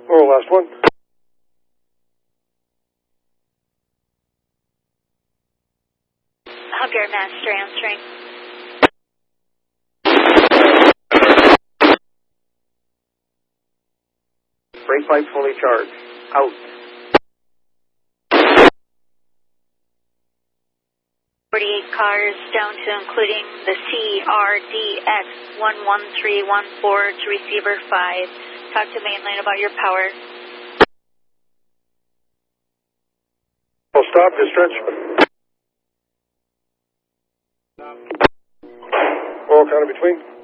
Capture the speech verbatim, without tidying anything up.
Oh, last one. Hubyard Master answering. Brake pipe fully charged. Out. forty-eight cars down to including the C R D X one one three one four to receiver five. Talk to mainline about your power. Well, stop, discharge. All kind of between.